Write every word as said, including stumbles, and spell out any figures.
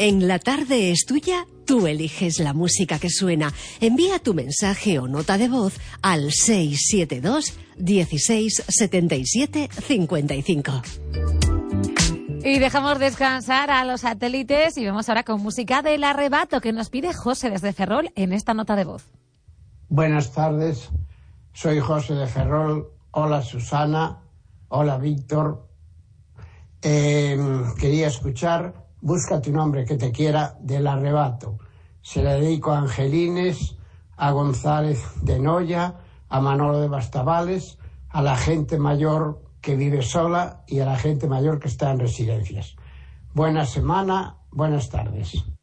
En La Tarde es Tuya, tú eliges la música que suena. Envía tu mensaje o nota de voz al seis siete dos, dieciséis, setenta y siete, cincuenta y cinco. Y dejamos descansar a los satélites y vamos ahora con música del arrebato que nos pide José desde Ferrol en esta nota de voz. Buenas tardes, soy José de Ferrol. Hola Susana, hola Víctor. Eh, quería escuchar Busca tu nombre que te quiera del arrebato. Se la dedico a Angelines, a González de Noya, a Manolo de Bastavales, a la gente mayor que vive sola y a la gente mayor que está en residencias. Buena semana, buenas tardes.